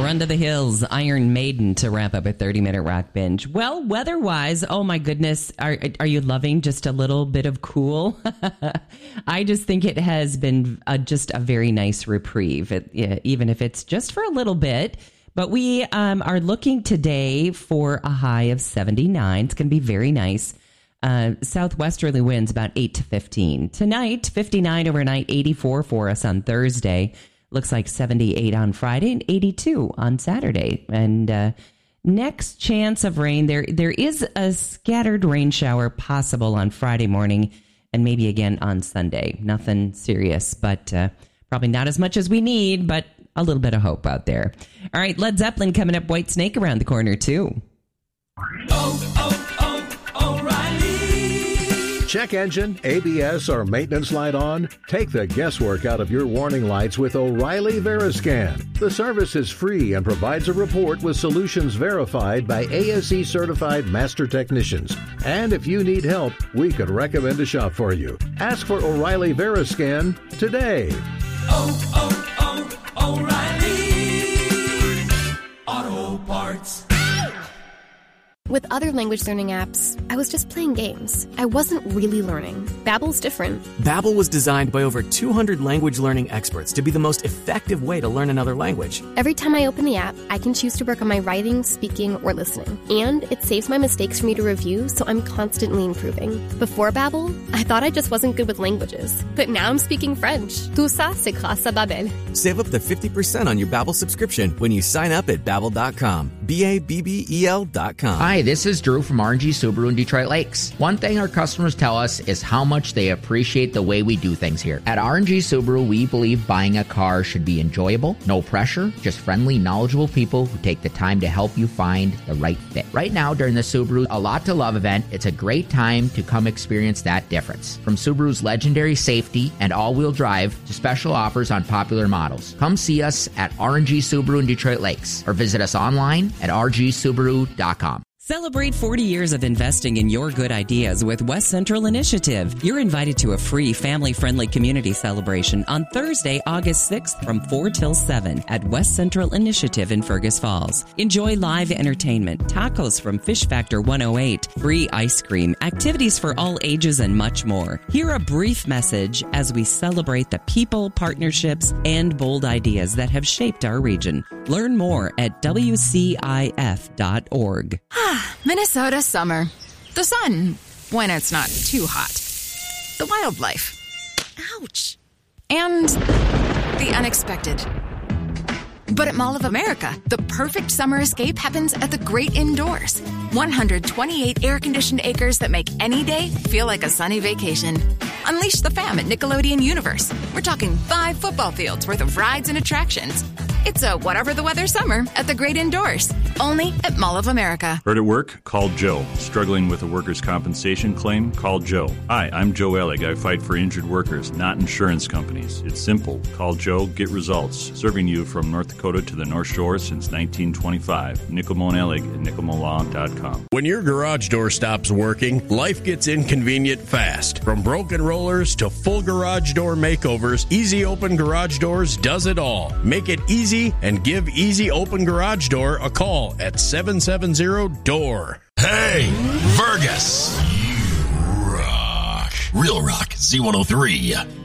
Run to the Hills, Iron Maiden to wrap up a 30-minute rock binge. Well, weather-wise, oh my goodness, are you loving just a little bit of cool? I just think it has been just a very nice reprieve, even if it's just for a little bit. But we are looking today for a high of 79. It's going to be very nice. Southwesterly winds about 8 to 15. Tonight, 59 overnight, 84 for us on Thursday. Looks like 78 on Friday and 82 on Saturday. And next chance of rain, there is a scattered rain shower possible on Friday morning and maybe again on Sunday. Nothing serious, but probably not as much as we need, but a little bit of hope out there. All right, Led Zeppelin coming up, White Snake around the corner too. O'Reilly. Check engine, ABS, or maintenance light on? Take the guesswork out of your warning lights with O'Reilly Veriscan. The service is free and provides a report with solutions verified by ASE certified master technicians. And if you need help, we could recommend a shop for you. Ask for O'Reilly Veriscan today. O'Reilly Auto Parts. With other language learning apps, I was just playing games. I wasn't really learning. Babbel's different. Babbel was designed by over 200 language learning experts to be the most effective way to learn another language. Every time I open the app, I can choose to work on my writing, speaking, or listening. And it saves my mistakes for me to review, so I'm constantly improving. Before Babbel, I thought I just wasn't good with languages. But now I'm speaking French. Tout ça, c'est grâce à Babbel. Save up to 50% on your Babbel subscription when you sign up at Babbel.com. Babbel.com. Hi, this is Drew from RNG Subaru in Detroit Lakes. One thing our customers tell us is how much they appreciate the way we do things here. At RNG Subaru, we believe buying a car should be enjoyable, no pressure, just friendly, knowledgeable people who take the time to help you find the right fit. Right now, during the Subaru A Lot to Love event, it's a great time to come experience that difference. From Subaru's legendary safety and all-wheel drive to special offers on popular models. Come see us at RNG Subaru in Detroit Lakes or visit us online at rgsubaru.com. Celebrate 40 years of investing in your good ideas with West Central Initiative. You're invited to a free family-friendly community celebration on Thursday, August 6th from 4 till 7 at West Central Initiative in Fergus Falls. Enjoy live entertainment, tacos from Fish Factor 108, free ice cream, activities for all ages, and much more. Hear a brief message as we celebrate the people, partnerships, and bold ideas that have shaped our region. Learn more at wcif.org. Minnesota summer. The sun, when it's not too hot. The wildlife. Ouch. And the unexpected. But at Mall of America, the perfect summer escape happens at the great indoors. 128 air-conditioned acres that make any day feel like a sunny vacation. Unleash the fam at Nickelodeon Universe. We're talking 5 football fields worth of rides and attractions. It's a whatever the weather summer at the great indoors. Only at Mall of America. Hurt at work? Call Joe. Struggling with a workers' compensation claim? Call Joe. Hi, I'm Joe Ellig. I fight for injured workers, not insurance companies. It's simple. Call Joe, get results. Serving you from North Dakota to the North Shore since 1925. Nickelmo and Ellig at nickelmolaw.com. When your garage door stops working, life gets inconvenient fast. From broken rollers to full garage door makeovers, Easy Open Garage Doors does it all. Make it easy and give Easy Open Garage Door a call at 770-DOOR. Hey, Fergus. You rock. Real rock, Z103.